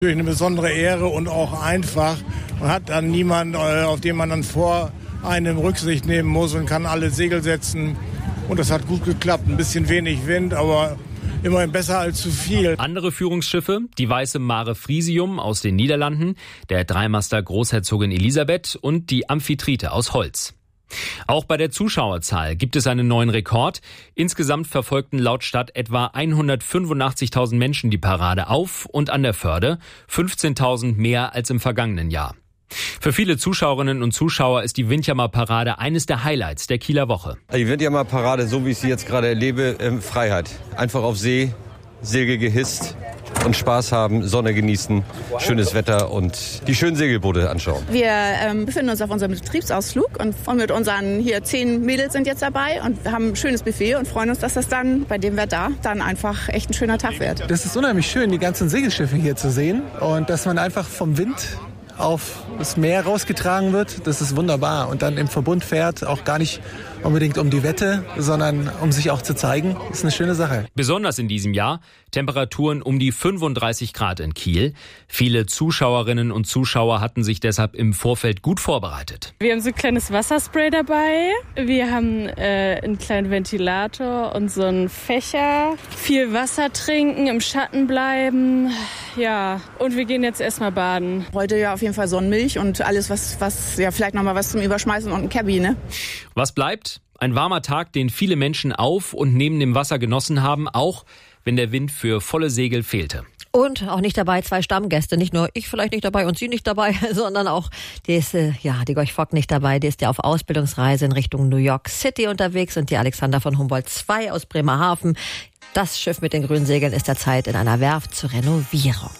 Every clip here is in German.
Durch eine besondere Ehre und auch einfach. Man hat dann niemanden, auf den man dann vor einem Rücksicht nehmen muss und kann alle Segel setzen. Und das hat gut geklappt. Ein bisschen wenig Wind, aber immerhin besser als zu viel. Andere Führungsschiffe, die weiße Mare Frisium aus den Niederlanden, der Dreimaster Großherzogin Elisabeth und die Amphitrite aus Holz. Auch bei der Zuschauerzahl gibt es einen neuen Rekord. Insgesamt verfolgten laut Stadt etwa 185.000 Menschen die Parade auf und an der Förde, 15.000 mehr als im vergangenen Jahr. Für viele Zuschauerinnen und Zuschauer ist die Windjammer-Parade eines der Highlights der Kieler Woche. Die Windjammer-Parade, so wie ich sie jetzt gerade erlebe, Freiheit. Einfach auf See, Segel gehisst und Spaß haben, Sonne genießen, schönes Wetter und die schönen Segelboote anschauen. Wir befinden uns auf unserem Betriebsausflug und mit unseren hier 10 Mädels sind jetzt dabei und wir haben ein schönes Buffet und freuen uns, dass das dann bei dem Wetter dann einfach echt ein schöner Tag wird. Das ist unheimlich schön, die ganzen Segelschiffe hier zu sehen und dass man einfach vom Wind auf das Meer rausgetragen wird, das ist wunderbar. Und dann im Verbund fährt, auch gar nicht unbedingt um die Wette, sondern um sich auch zu zeigen, ist eine schöne Sache. Besonders in diesem Jahr Temperaturen um die 35 Grad in Kiel. Viele Zuschauerinnen und Zuschauer hatten sich deshalb im Vorfeld gut vorbereitet. Wir haben so ein kleines Wasserspray dabei. Wir haben einen kleinen Ventilator und so einen Fächer. Viel Wasser trinken, im Schatten bleiben. Ja, und wir gehen jetzt erstmal baden. Heute ja auf jeden Fall Sonnenmilch und alles, was ja vielleicht nochmal was zum Überschmeißen und ein Cabby, ne? Was bleibt? Ein warmer Tag, den viele Menschen auf und neben dem Wasser genossen haben, auch wenn der Wind für volle Segel fehlte. Und auch nicht dabei 2 Stammgäste, nicht nur ich vielleicht nicht dabei und Sie nicht dabei, sondern auch die Gorch Fock nicht dabei, die ist ja auf Ausbildungsreise in Richtung New York City unterwegs und die Alexander von Humboldt II aus Bremerhaven. Das Schiff mit den grünen Segeln ist derzeit in einer Werft zur Renovierung.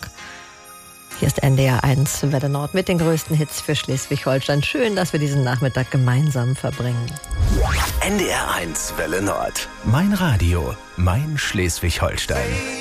Hier ist NDR 1 Welle Nord mit den größten Hits für Schleswig-Holstein. Schön, dass wir diesen Nachmittag gemeinsam verbringen. NDR 1 Welle Nord. Mein Radio, mein Schleswig-Holstein.